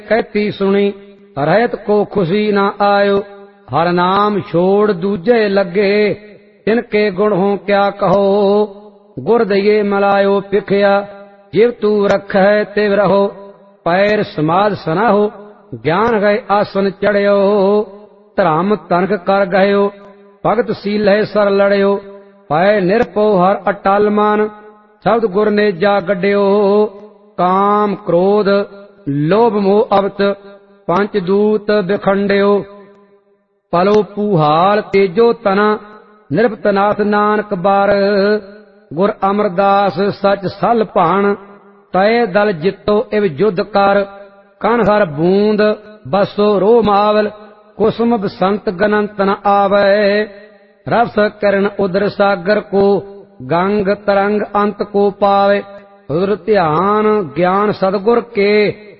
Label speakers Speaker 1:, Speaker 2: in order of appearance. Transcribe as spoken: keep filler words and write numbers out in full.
Speaker 1: कहती सुनी रहत को खुशी न आयो। हर नाम छोड़ दूजे लगे इनके गुण हो क्या कहो। गुर दइए मलायो पिखया जिव तू रख है तिव रहो। पैर समाध सनाहो ज्ञान गए आसन चढ़ियो। धर्म तनक कर गयो भगत सीले सर लड़ियो। पै निरपो हर अटल मान शब्द गुर ने जा गड्डियो। काम क्रोध लोभ मोह अवत पंच दूत बिखंडियो। पलो पूहाल तेजो तना निरपत नाथ नानक बार। गुर अमरदास सच सल भाण तय दल जितो इव युद्ध कर। कण हर बूंद बसो रो मावल कुसुम बसंत गनंत न आवे। रस किरण उदर सागर को गंग तरंग अंत को पावे। रुद्र ध्यान ज्ञान सदगुर के